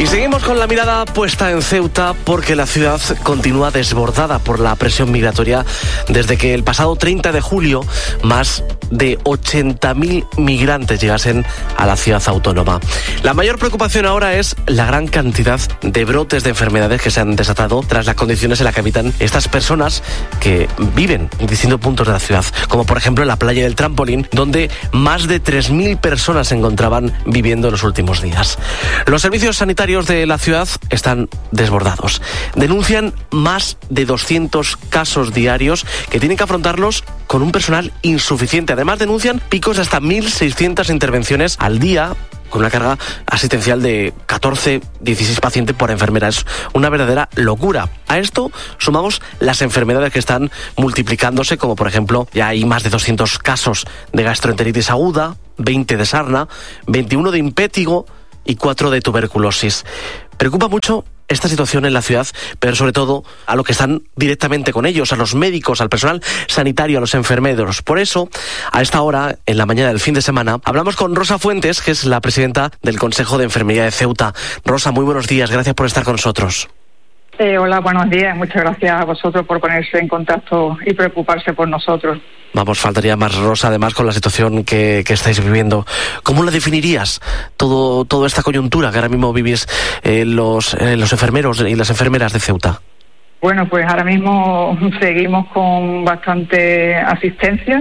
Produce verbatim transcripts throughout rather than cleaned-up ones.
Y seguimos con la mirada puesta en Ceuta porque la ciudad continúa desbordada por la presión migratoria desde que el pasado treinta de julio más de ochenta mil migrantes llegasen a la ciudad autónoma. La mayor preocupación ahora es la gran cantidad de brotes de enfermedades que se han desatado tras las condiciones en las que habitan estas personas que viven en distintos puntos de la ciudad, como por ejemplo en la playa del Trampolín, donde más de tres mil personas se encontraban viviendo en los últimos días. Los servicios sanitarios de la ciudad están desbordados. Denuncian más de doscientos casos diarios que tienen que afrontarlos con un personal insuficiente. Además, denuncian picos de hasta mil seiscientas intervenciones al día, con una carga asistencial de catorce, dieciséis pacientes por enfermera. Es una verdadera locura. A esto sumamos las enfermedades que están multiplicándose, como por ejemplo, ya hay más de doscientos casos de gastroenteritis aguda, veinte de sarna, veintiuno de impétigo y cuatro de tuberculosis. Preocupa mucho esta situación en la ciudad, pero sobre todo a los que están directamente con ellos, a los médicos, al personal sanitario, a los enfermeros. Por eso, a esta hora, en la mañana del fin de semana, hablamos con Rosa Fuentes, que es la presidenta del Consejo de Enfermería de Ceuta. Rosa, muy buenos días, gracias por estar con nosotros. Eh, hola, buenos días. Muchas gracias a vosotros por ponerse en contacto y preocuparse por nosotros. Vamos, faltaría más, Rosa, además con la situación que, que estáis viviendo. ¿Cómo la definirías, todo, toda esta coyuntura que ahora mismo vivís eh, los, eh, los enfermeros y las enfermeras de Ceuta? Bueno, pues ahora mismo seguimos con bastante asistencia.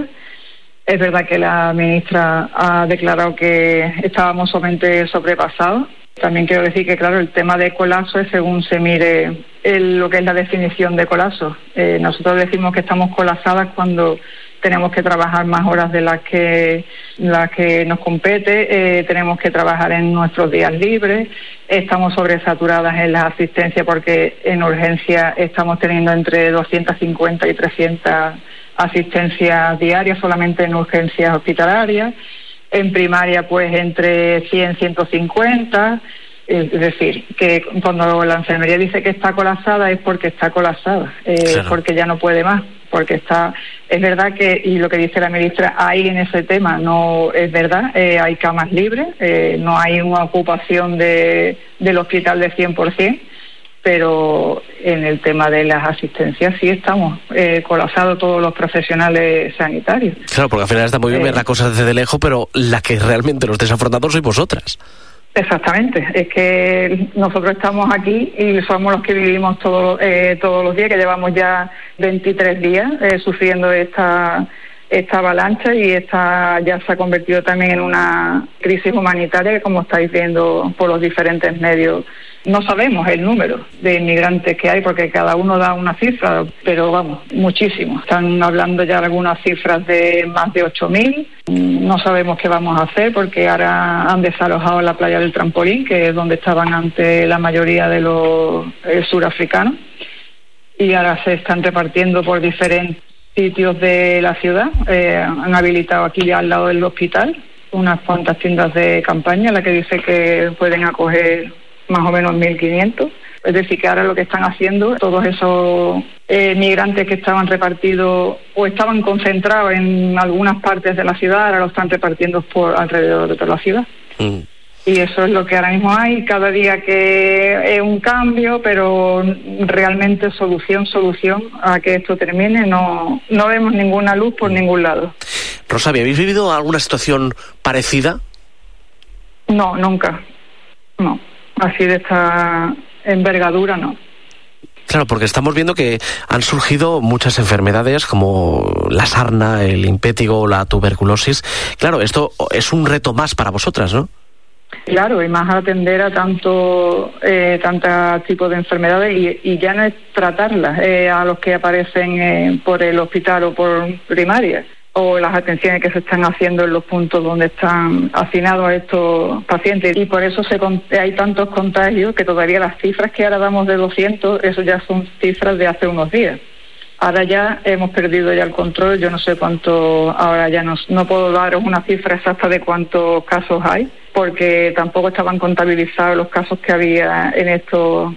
Es verdad que la ministra ha declarado que estábamos sumamente sobrepasados. También quiero decir que, claro, el tema de colapso es según se mire el, lo que es la definición de colapso. Eh, nosotros decimos que estamos colapsadas cuando tenemos que trabajar más horas de las que las que nos compete, eh, tenemos que trabajar en nuestros días libres, estamos sobresaturadas en las asistencias porque en urgencia estamos teniendo entre doscientas cincuenta y trescientas asistencias diarias solamente en urgencias hospitalarias. En primaria, pues entre cien, ciento cincuenta. Es decir, que cuando la enfermería dice que está colapsada es porque está colapsada, eh, claro. Porque ya no puede más, porque está... Es verdad que, y lo que dice la ministra, ahí en ese tema no es verdad, eh, hay camas libres, eh, no hay una ocupación de, del hospital de cien por ciento, pero en el tema de las asistencias sí estamos eh, colapsados todos los profesionales sanitarios. Claro, porque al final está muy bien eh, ver las cosas desde lejos, pero la que realmente lo estáis afrontando sois vosotras. Exactamente, es que nosotros estamos aquí y somos los que vivimos todo, eh, todos los días, que llevamos ya veintitrés días eh, sufriendo esta... esta avalancha y esta ya se ha convertido también en una crisis humanitaria, como estáis viendo por los diferentes medios. No sabemos el número de inmigrantes que hay porque cada uno da una cifra, pero vamos, muchísimos. Están hablando ya algunas cifras de más de ocho mil. No sabemos qué vamos a hacer porque ahora han desalojado la playa del Trampolín, que es donde estaban antes la mayoría de los eh, surafricanos, y ahora se están repartiendo por diferentes sitios de la ciudad. Eh, han habilitado aquí ya al lado del hospital unas cuantas tiendas de campaña, la que dice que pueden acoger más o menos mil quinientos. Es decir, que ahora lo que están haciendo, todos esos eh, migrantes que estaban repartidos o estaban concentrados en algunas partes de la ciudad, ahora lo están repartiendo por alrededor de toda la ciudad. Mm. Y eso es lo que ahora mismo hay, cada día que es un cambio, pero realmente solución, solución a que esto termine, no, no vemos ninguna luz por ningún lado. Rosa, ¿habéis vivido alguna situación parecida? No, nunca. No, así de esta envergadura no. Claro, porque estamos viendo que han surgido muchas enfermedades como la sarna, el impétigo, la tuberculosis. Claro, esto es un reto más para vosotras, ¿no? Claro, y más atender a tanto eh, tantos tipos de enfermedades y, y ya no es tratarlas eh, a los que aparecen eh, por el hospital o por primaria, o las atenciones que se están haciendo en los puntos donde están hacinados estos pacientes. Y por eso se hay tantos contagios que todavía las cifras que ahora damos de doscientos, eso ya son cifras de hace unos días. Ahora ya hemos perdido ya el control, yo no sé cuánto, ahora ya no, no puedo daros una cifra exacta de cuántos casos hay, porque tampoco estaban contabilizados los casos que había en estos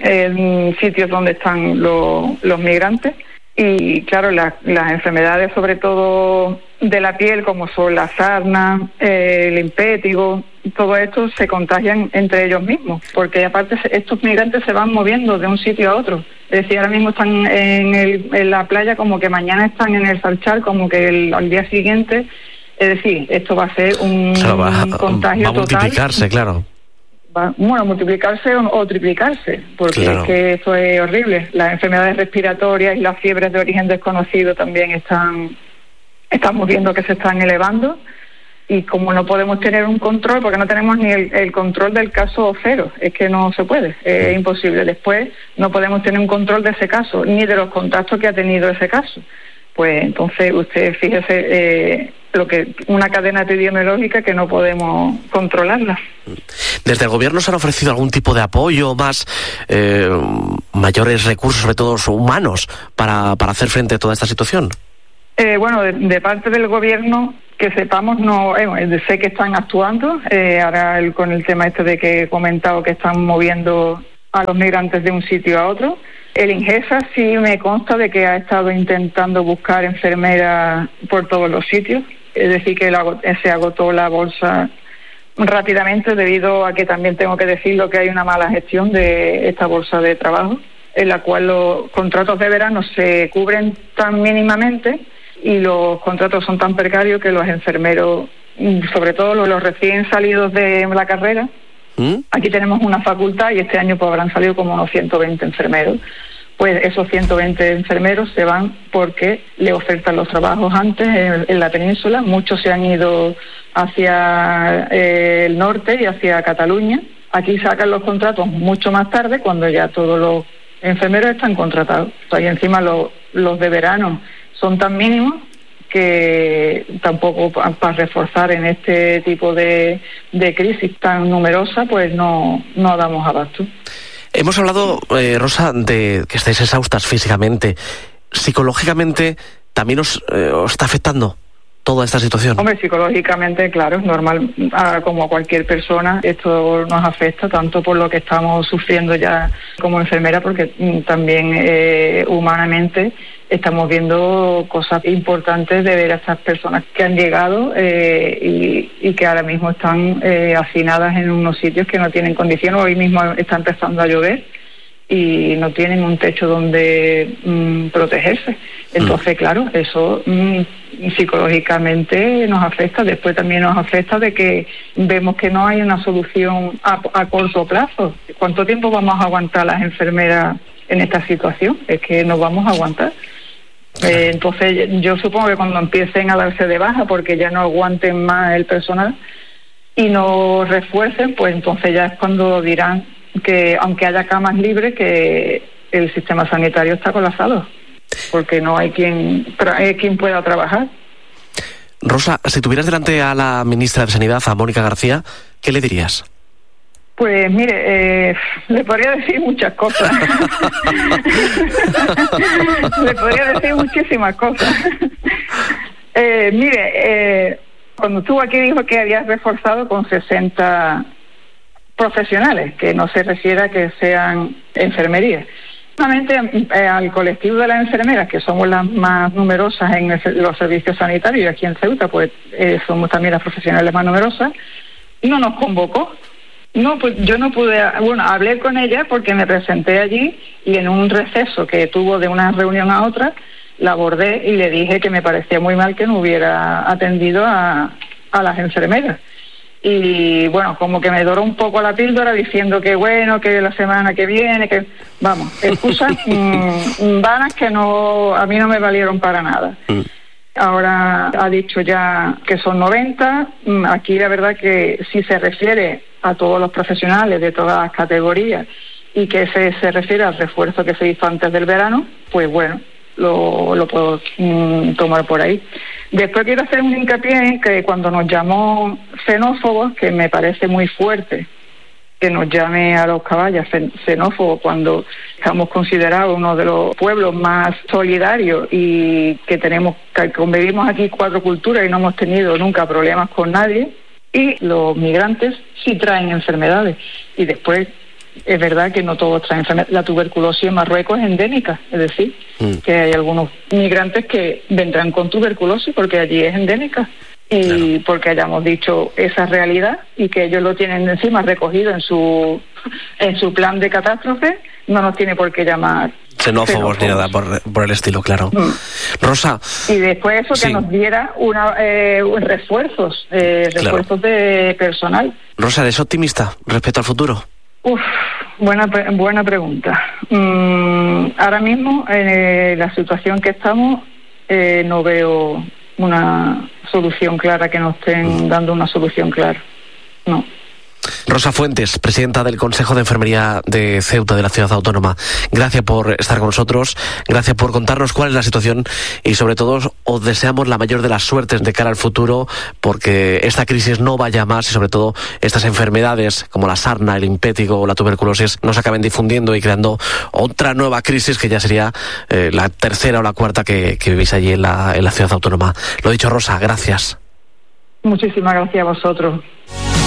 en sitios donde están los, los migrantes. Y claro, la, las enfermedades, sobre todo de la piel, como son la sarna, eh, el impétigo, todo esto se contagian entre ellos mismos, porque aparte estos migrantes se van moviendo de un sitio a otro. Es decir, ahora mismo están en, el, en la playa, como que mañana están en el Salchar, como que el, al día siguiente. Es decir, esto va a ser un, o sea, va, va contagio a multiplicarse, total. Claro. Va, bueno, multiplicarse o, o triplicarse, porque claro. Es que esto es horrible. Las enfermedades respiratorias y las fiebres de origen desconocido también están... Estamos viendo que se están elevando, y como no podemos tener un control, porque no tenemos ni el, el control del caso cero, es que no se puede, es imposible. Después no podemos tener un control de ese caso, ni de los contactos que ha tenido ese caso. Pues entonces usted fíjese eh, lo que una cadena epidemiológica que no podemos controlarla. ¿Desde el gobierno se han ofrecido algún tipo de apoyo, más eh, mayores recursos, sobre todo humanos, para, para hacer frente a toda esta situación? Eh, bueno, de, de parte del gobierno, que sepamos, no eh, sé que están actuando. Eh, ahora el, con el tema este de que he comentado que están moviendo a los migrantes de un sitio a otro. El INGESA sí me consta de que ha estado intentando buscar enfermeras por todos los sitios. Es decir, que la, se agotó la bolsa rápidamente, debido a que también tengo que decirlo que hay una mala gestión de esta bolsa de trabajo, en la cual los contratos de verano se cubren tan mínimamente y los contratos son tan precarios que los enfermeros, sobre todo los recién salidos de la carrera, ¿Mm? Aquí tenemos una facultad y este año pues habrán salido como unos ciento veinte enfermeros. Pues esos ciento veinte enfermeros se van porque le ofertan los trabajos antes en, en la península. Muchos se han ido hacia eh, el norte y hacia Cataluña. Aquí sacan los contratos mucho más tarde, cuando ya todos los enfermeros están contratados. O sea, y encima los, los de verano son tan mínimos que tampoco para reforzar en este tipo de, de crisis tan numerosa, pues no, no damos abasto. Hemos hablado, eh, Rosa, de que estáis exhaustas físicamente. ¿Psicológicamente también os, eh, os está afectando toda esta situación? Hombre, psicológicamente, claro, es normal, a, como a cualquier persona, esto nos afecta tanto por lo que estamos sufriendo ya como enfermera, porque mm, también eh, humanamente estamos viendo cosas importantes de ver a estas personas que han llegado eh, y, y que ahora mismo están eh, hacinadas en unos sitios que no tienen condiciones. Hoy mismo está empezando a llover y no tienen un techo donde mm, protegerse. Entonces, claro, eso mm, psicológicamente nos afecta. Después también nos afecta de que vemos que no hay una solución a, a corto plazo. ¿Cuánto tiempo vamos a aguantar las enfermeras en esta situación? Es que no vamos a aguantar. Eh, entonces yo supongo que cuando empiecen a darse de baja porque ya no aguanten más el personal y no refuercen, pues entonces ya es cuando dirán que aunque haya camas libres, que el sistema sanitario está colapsado porque no hay quien, hay quien pueda trabajar. Rosa, si tuvieras delante a la ministra de Sanidad, a Mónica García, ¿qué le dirías? Pues mire, eh, le podría decir muchas cosas. Le podría decir muchísimas cosas. eh, mire, eh, cuando estuvo aquí dijo que había reforzado con sesenta profesionales, que no se refiere a que sean enfermerías. Solamente eh, al colectivo de las enfermeras, que somos las más numerosas en el, los servicios sanitarios, y aquí en Ceuta pues eh, somos también las profesionales más numerosas, no nos convocó. No, pues yo no pude, bueno, hablé con ella porque me presenté allí y en un receso que tuvo de una reunión a otra, la abordé y le dije que me parecía muy mal que no hubiera atendido a, a las enfermeras. Y bueno, como que me doró un poco la píldora diciendo que bueno, que la semana que viene, que vamos, excusas mmm, vanas que no, a mí no me valieron para nada. Mm. Ahora ha dicho ya que son noventa. Aquí la verdad que si se refiere a todos los profesionales de todas las categorías y que se, se refiere al refuerzo que se hizo antes del verano, pues bueno, lo, lo puedo mm, tomar por ahí. Después quiero hacer un hincapié en que cuando nos llamó xenófobos, que me parece muy fuerte que nos llame a los caballos xenófobos cuando estamos considerados uno de los pueblos más solidarios y que tenemos, que convivimos aquí cuatro culturas y no hemos tenido nunca problemas con nadie. Y los migrantes sí traen enfermedades. Y después es verdad que no todos traen enfermedad. La tuberculosis en Marruecos es endémica, es decir, mm. que hay algunos migrantes que vendrán con tuberculosis porque allí es endémica. Y claro. porque hayamos dicho esa realidad y que ellos lo tienen encima recogido en su en su plan de catástrofe, no nos tiene por qué llamar xenófobos ni nada por, por el estilo, claro. Mm. Rosa. Y después eso, que sí. nos diera una eh, refuerzos, eh, refuerzos claro. de personal. Rosa, ¿eres optimista respecto al futuro? Uf, buena buena pregunta. Mm, ahora mismo, en eh, la situación que estamos, eh, no veo una solución clara, que nos estén dando una solución clara. No. Rosa Fuentes, presidenta del Consejo de Enfermería de Ceuta, de la Ciudad Autónoma. Gracias por estar con nosotros, gracias por contarnos cuál es la situación y sobre todo os deseamos la mayor de las suertes de cara al futuro, porque esta crisis no vaya más y sobre todo estas enfermedades como la sarna, el impétigo o la tuberculosis no se acaben difundiendo y creando otra nueva crisis que ya sería eh, la tercera o la cuarta que, que vivís allí en la, en la Ciudad Autónoma. Lo dicho, Rosa, gracias. Muchísimas gracias a vosotros.